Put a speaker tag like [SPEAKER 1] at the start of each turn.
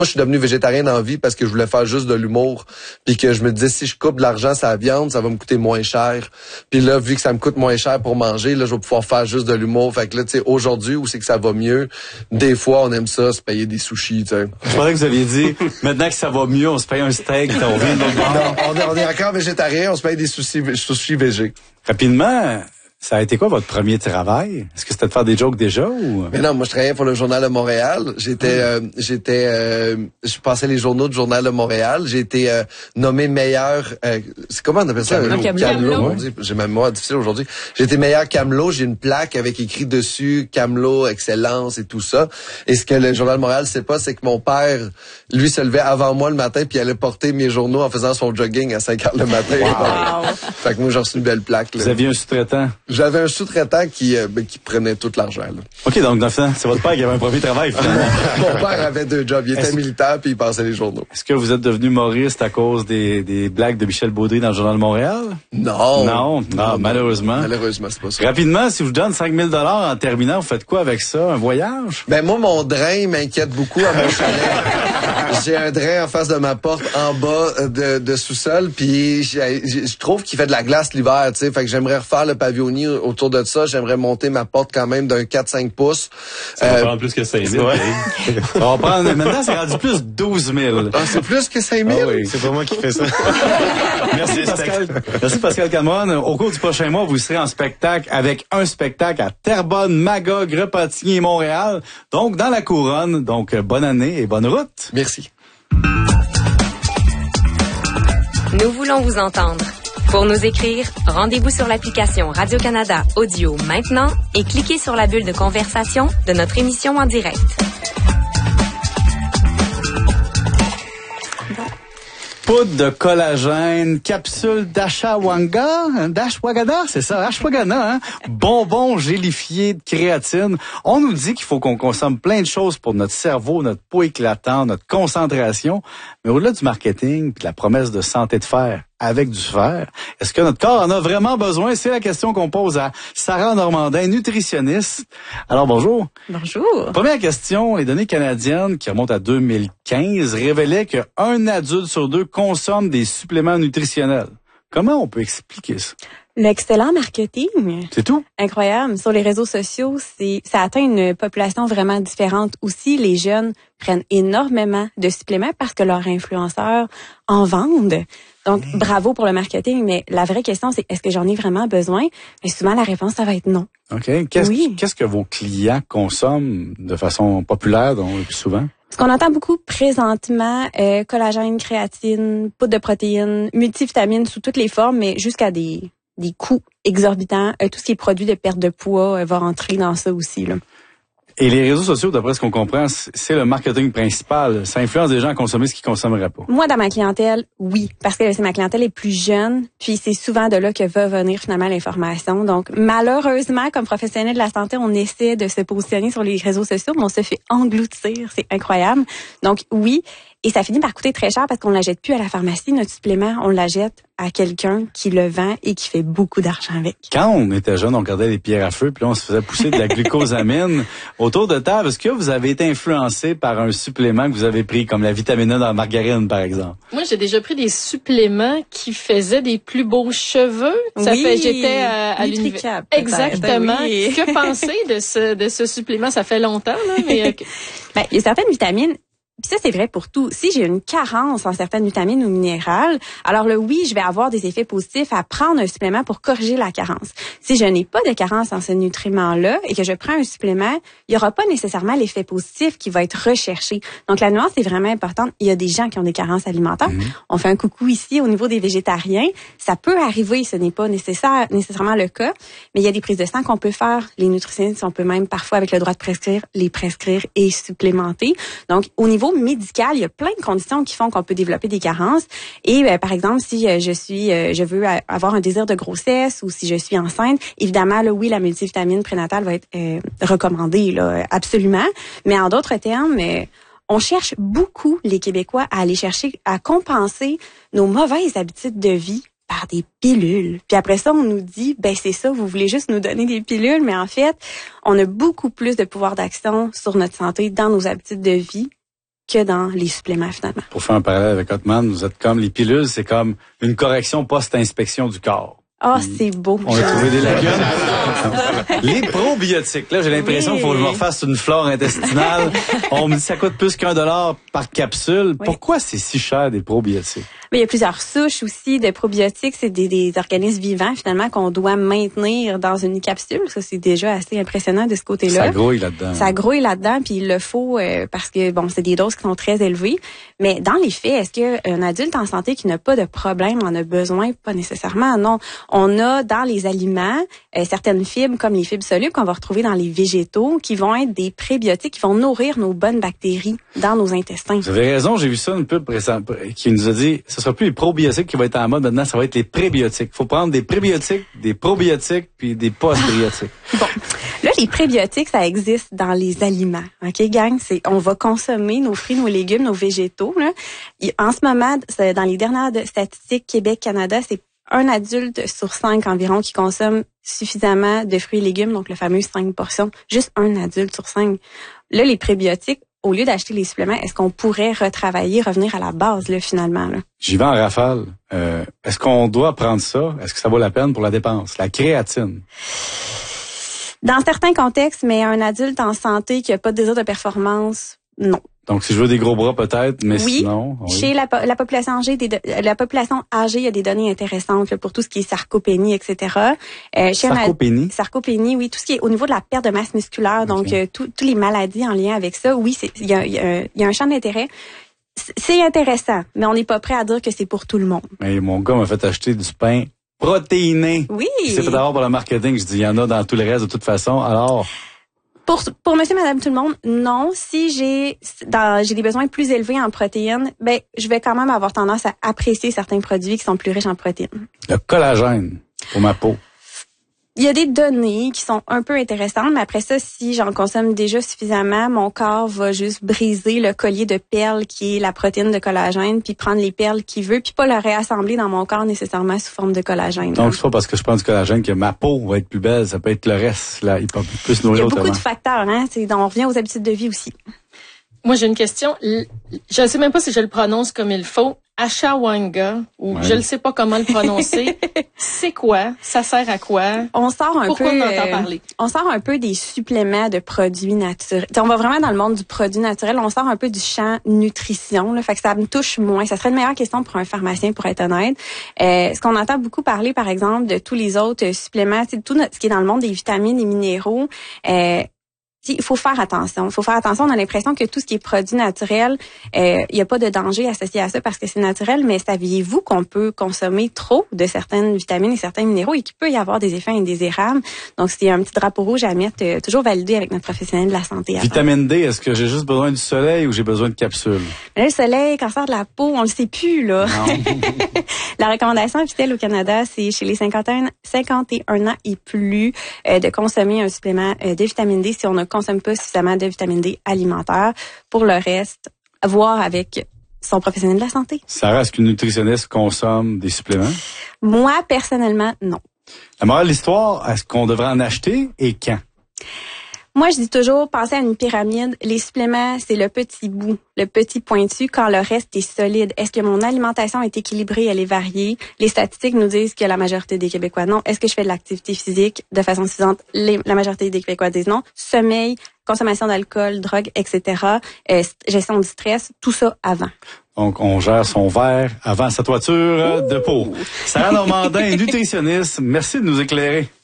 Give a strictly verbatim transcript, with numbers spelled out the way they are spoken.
[SPEAKER 1] je suis devenu végétarien dans la vie parce que je voulais faire juste de l'humour, puis que je me disais si je coupe de l'argent sur la viande, ça va me coûter moins cher. Puis là, vu que ça me coûte moins cher pour manger, là, je vais pouvoir faire juste de l'humour. Fait que là, tu sais, aujourd'hui, où c'est que ça va mieux, des fois, on aime ça, se payer des sushis, tu sais.
[SPEAKER 2] Je pensais que vous aviez dit, maintenant que ça va mieux, on se paye un steak, on vient de l'autre bord.
[SPEAKER 1] Non, on est, on est encore végétarien, on se paye des sushis, sushis végés.
[SPEAKER 2] Rapidement, ça a été quoi votre premier travail? Est-ce que c'était de faire des jokes déjà ou?
[SPEAKER 1] Mais non, moi je travaillais pour le Journal de Montréal. J'étais, euh, j'étais, euh, je passais les journaux du Journal de Montréal. J'ai été euh, nommé meilleur. Euh, c'est comment on appelle ça?
[SPEAKER 3] Camelot.
[SPEAKER 1] Camelot. Camelot. Mon Dieu, j'ai ma mémoire difficile aujourd'hui. J'ai été meilleur Camelot. J'ai une plaque avec écrit dessus Camelot, excellence et tout ça. Et ce que le Journal de Montréal sait pas, c'est que mon père, lui, se levait avant moi le matin puis il allait porter mes journaux en faisant son jogging à cinq heures le matin.
[SPEAKER 3] Wow.
[SPEAKER 1] Fait que moi j'ai reçu une belle plaque. Là.
[SPEAKER 2] Vous aviez un sous-traitant?
[SPEAKER 1] J'avais un sous-traitant qui, euh, ben, qui prenait tout l'argent. Là.
[SPEAKER 2] OK, donc, dans le fond, c'est votre père qui avait un premier travail, finalement.
[SPEAKER 1] Mon père avait deux jobs. Il était
[SPEAKER 2] Est-ce...
[SPEAKER 1] militaire puis il passait les journaux.
[SPEAKER 2] Est-ce que vous êtes devenu humoriste à cause des, des blagues de Michel Baudry dans le Journal de Montréal?
[SPEAKER 1] Non.
[SPEAKER 2] Non, ah, malheureusement.
[SPEAKER 1] Malheureusement, c'est pas ça.
[SPEAKER 2] Rapidement, si je vous donne cinq mille dollars en terminant, vous faites quoi avec ça? Un voyage?
[SPEAKER 1] Ben, moi, mon drain m'inquiète beaucoup à mon chalet. J'ai un drain en face de ma porte, en bas de, de sous-sol, puis je trouve qu'il fait de la glace l'hiver, tu sais. Fait que j'aimerais refaire le pavillonnier autour de ça. J'aimerais monter ma porte quand même d'un quatre à cinq pouces.
[SPEAKER 4] Ça va euh, prendre plus que cinq mille.
[SPEAKER 2] Ouais. On va prendre, maintenant, c'est rendu plus douze mille.
[SPEAKER 1] Ah, c'est plus que cinq mille?
[SPEAKER 2] Ah oui.
[SPEAKER 4] C'est pas moi qui fais ça.
[SPEAKER 2] Merci, Pascal. Merci, Pascal Cameron. Au cours du prochain mois, vous serez en spectacle avec un spectacle à Terrebonne, Magog, Repentigny et Montréal. Donc, dans la couronne. Donc, bonne année et bonne route.
[SPEAKER 1] Merci.
[SPEAKER 5] Nous voulons vous entendre. Pour nous écrire, rendez-vous sur l'application Radio-Canada Audio maintenant et cliquez sur la bulle de conversation de notre émission en direct.
[SPEAKER 2] Poudre de collagène, capsule d'ashwagandha, d'ashwagandha, c'est ça, ashwagandha, hein? Bonbons gélifiés de créatine. On nous dit qu'il faut qu'on consomme plein de choses pour notre cerveau, notre peau éclatante, notre concentration. Mais au-delà du marketing puis de la promesse de santé de fer avec du fer, est-ce que notre corps en a vraiment besoin? C'est la question qu'on pose à Sarah Normandin, nutritionniste. Alors, bonjour.
[SPEAKER 3] Bonjour.
[SPEAKER 2] Première question, les données canadiennes qui remontent à deux mille quinze révélaient qu'un adulte sur deux consomme des suppléments nutritionnels. Comment on peut expliquer ça?
[SPEAKER 3] L'excellent marketing.
[SPEAKER 2] C'est tout?
[SPEAKER 3] Incroyable. Sur les réseaux sociaux, c'est ça atteint une population vraiment différente. Aussi, les jeunes prennent énormément de suppléments parce que leurs influenceurs en vendent. Donc, mmh. bravo pour le marketing, mais la vraie question, c'est est-ce que j'en ai vraiment besoin? Et souvent, la réponse, ça va être non.
[SPEAKER 2] OK. Qu'est-ce,
[SPEAKER 3] oui.
[SPEAKER 2] qu'est-ce que vos clients consomment de façon populaire, donc, le plus souvent?
[SPEAKER 3] Ce qu'on entend beaucoup présentement, euh, collagène, créatine, poudre de protéines, multivitamines sous toutes les formes, mais jusqu'à des des coûts exorbitants. Euh, tout ce qui est produit de perte de poids euh, va rentrer dans ça aussi, là.
[SPEAKER 2] Et les réseaux sociaux, d'après ce qu'on comprend, c'est le marketing principal. Ça influence des gens à consommer ce qu'ils consommeraient pas.
[SPEAKER 3] Moi, dans ma clientèle, oui, parce que c'est ma clientèle est plus jeune, puis c'est souvent de là que va venir finalement l'information. Donc, malheureusement, comme professionnel de la santé, on essaie de se positionner sur les réseaux sociaux, mais on se fait engloutir. C'est incroyable. Donc, oui. Et ça finit par coûter très cher parce qu'on ne la jette plus à la pharmacie, notre supplément. On la jette à quelqu'un qui le vend et qui fait beaucoup d'argent avec.
[SPEAKER 2] Quand on était jeune, on regardait les pierres à feu, puis là, on se faisait pousser de la glucosamine. Autour de table, est-ce que vous avez été influencé par un supplément que vous avez pris, comme la vitamine A dans la margarine, par exemple?
[SPEAKER 6] Moi, j'ai déjà pris des suppléments qui faisaient des plus beaux cheveux. Ça
[SPEAKER 3] oui,
[SPEAKER 6] fait, j'étais à, à l'université. Exactement.
[SPEAKER 3] Oui.
[SPEAKER 6] Que penser de ce, de ce supplément? Ça fait longtemps, là, mais... Euh...
[SPEAKER 3] ben, il y a certaines vitamines. Puis ça, c'est vrai pour tout. Si j'ai une carence en certaines vitamines ou minérales, alors là, oui, je vais avoir des effets positifs à prendre un supplément pour corriger la carence. Si je n'ai pas de carence en ce nutriment-là et que je prends un supplément, il n'y aura pas nécessairement l'effet positif qui va être recherché. Donc, la nuance est vraiment importante. Il y a des gens qui ont des carences alimentaires. Mmh. On fait un coucou ici au niveau des végétariens. Ça peut arriver, ce n'est pas nécessaire, nécessairement le cas, mais il y a des prises de sang qu'on peut faire. Les nutritionnistes, on peut même parfois, avec le droit de prescrire, les prescrire et supplémenter. Donc, au niveau médical, il y a plein de conditions qui font qu'on peut développer des carences. Et euh, par exemple, si euh, je suis, euh, je veux avoir un désir de grossesse ou si je suis enceinte, évidemment, là, oui, la multivitamine prénatale va être euh, recommandée, là, absolument. Mais en d'autres termes, euh, on cherche beaucoup, les Québécois, à aller chercher, à compenser nos mauvaises habitudes de vie par des pilules. Puis après ça, on nous dit, ben c'est ça, vous voulez juste nous donner des pilules, mais en fait, on a beaucoup plus de pouvoir d'action sur notre santé dans nos habitudes de vie que dans les suppléments, finalement.
[SPEAKER 2] Pour faire un parallèle avec Hotman, vous êtes comme les pilules, c'est comme une correction post-inspection du corps.
[SPEAKER 3] Ah, oh, c'est beau.
[SPEAKER 2] On a trouvé des lacunes. Les probiotiques, là, j'ai l'impression
[SPEAKER 3] Oui.
[SPEAKER 2] qu'il faut que je me refasse une flore intestinale. On me dit que ça coûte plus qu'un dollar par capsule.
[SPEAKER 3] Oui.
[SPEAKER 2] Pourquoi c'est si cher, des probiotiques?
[SPEAKER 3] Mais il y a plusieurs souches aussi de probiotiques. C'est des, des organismes vivants, finalement, qu'on doit maintenir dans une capsule. Ça, c'est déjà assez impressionnant de ce côté-là.
[SPEAKER 2] Ça grouille là-dedans.
[SPEAKER 3] Ça grouille là-dedans, puis il le faut euh, parce que, bon, c'est des doses qui sont très élevées. Mais dans les faits, est-ce qu'un adulte en santé qui n'a pas de problème en a besoin? Pas nécessairement, non. On a dans les aliments euh, certaines fibres, comme les fibres solubles qu'on va retrouver dans les végétaux, qui vont être des prébiotiques, qui vont nourrir nos bonnes bactéries dans nos intestins.
[SPEAKER 2] Vous avez raison, j'ai vu ça une pub récente qui nous a dit, ce sera plus les probiotiques qui vont être en mode maintenant, ça va être les prébiotiques. Il faut prendre des prébiotiques, des probiotiques, puis des postbiotiques.
[SPEAKER 3] Bon, là, les prébiotiques, ça existe dans les aliments. OK, gang? C'est, on va consommer nos fruits, nos légumes, nos végétaux. Là. En ce moment, c'est dans les dernières statistiques Québec-Canada, c'est un adulte sur cinq environ qui consomme suffisamment de fruits et légumes, donc le fameux cinq portions. Juste un adulte sur cinq. Là, les prébiotiques, au lieu d'acheter les suppléments, est-ce qu'on pourrait retravailler, revenir à la base, là, finalement, là?
[SPEAKER 2] J'y vais en rafale. Euh, est-ce qu'on doit prendre ça? Est-ce que ça vaut la peine pour la dépense? La créatine.
[SPEAKER 3] Dans certains contextes, mais un adulte en santé qui n'a pas de désir de performance, non.
[SPEAKER 2] Donc, si je veux des gros bras, peut-être, mais
[SPEAKER 3] oui,
[SPEAKER 2] sinon... Oui,
[SPEAKER 3] chez la, la population âgée, des, la population âgée, il y a des données intéressantes là, pour tout ce qui est sarcopénie, et cetera. Euh, chez
[SPEAKER 2] sarcopénie?
[SPEAKER 3] Un, sarcopénie, oui, tout ce qui est au niveau de la perte de masse musculaire, donc okay. euh, toutes les maladies en lien avec ça, oui, il y a, y, a, y a un champ d'intérêt. C'est intéressant, mais on n'est pas prêt à dire que c'est pour tout le monde.
[SPEAKER 2] Mais mon gars m'a fait acheter du pain protéiné.
[SPEAKER 3] Oui.
[SPEAKER 2] C'est fait d'abord pour le marketing. Je dis, il y en a dans tout le reste de toute façon. Alors...
[SPEAKER 3] Pour, pour monsieur, madame, tout le monde, non. Si j'ai dans, j'ai des besoins plus élevés en protéines, ben, je vais quand même avoir tendance à apprécier certains produits qui sont plus riches en protéines.
[SPEAKER 2] Le collagène pour ma peau.
[SPEAKER 3] Il y a des données qui sont un peu intéressantes, mais après ça, si j'en consomme déjà suffisamment, mon corps va juste briser le collier de perles qui est la protéine de collagène, puis prendre les perles qu'il veut, puis pas le réassembler dans mon corps nécessairement sous forme de collagène.
[SPEAKER 2] Donc, c'est pas parce que je prends du collagène que ma peau va être plus belle, ça peut être le reste, là, il peut plus nourrir autrement.
[SPEAKER 3] Il y a beaucoup de facteurs, hein. C'est, on revient aux habitudes de vie aussi.
[SPEAKER 6] Moi, j'ai une question. Je ne sais même pas si je le prononce comme il faut. Ashwagandha, ou ouais. je ne sais pas comment le prononcer. C'est quoi? Ça sert à quoi?
[SPEAKER 3] On sort un
[SPEAKER 6] Pourquoi
[SPEAKER 3] peu.
[SPEAKER 6] Pourquoi on entend parler?
[SPEAKER 3] On sort un peu des suppléments de produits naturels. T'sais, on va vraiment dans le monde du produit naturel. On sort un peu du champ nutrition. Là, fait que ça me touche moins. Ça serait une meilleure question pour un pharmacien, pour être honnête. Euh, ce qu'on entend beaucoup parler, par exemple, de tous les autres suppléments, c'est tout notre, ce qui est dans le monde des vitamines et minéraux. Euh, Il faut faire attention. Il faut faire attention. On a l'impression que tout ce qui est produit naturel, il n'y a pas de danger associé à ça parce que c'est naturel, mais saviez-vous qu'on peut consommer trop de certaines vitamines et certains minéraux et qu'il peut y avoir des effets indésirables? Donc, c'est un petit drapeau rouge à mettre, euh, toujours validé avec notre professionnel de la santé. Avant.
[SPEAKER 2] Vitamine D, est-ce que j'ai juste besoin du soleil ou j'ai besoin de capsules?
[SPEAKER 3] Là, le soleil, cancer de la peau, on le sait plus, là.
[SPEAKER 2] Non.
[SPEAKER 3] La recommandation officielle au Canada, c'est chez les cinquante et un, cinquante et un ans et plus euh, de consommer un supplément euh, de vitamine D si on ne consomme pas suffisamment de vitamine D alimentaire. Pour le reste, voir avec son professionnel de la santé.
[SPEAKER 2] Sarah, est-ce qu'une nutritionniste consomme des suppléments?
[SPEAKER 3] Moi, personnellement, non.
[SPEAKER 2] La morale de l'histoire, est-ce qu'on devrait en acheter et quand?
[SPEAKER 3] Moi, je dis toujours, pensez à une pyramide. Les suppléments, c'est le petit bout, le petit pointu, quand le reste est solide. Est-ce que mon alimentation est équilibrée, elle est variée? Les statistiques nous disent que la majorité des Québécois, non. Est-ce que je fais de l'activité physique de façon suffisante? Les, la majorité des Québécois disent non. Sommeil, consommation d'alcool, drogue, et cetera. Euh, gestion du stress, tout ça avant.
[SPEAKER 2] Donc, on gère son verre avant sa toiture Ouh. de peau. Sarah Normandin, nutritionniste, merci de nous éclairer.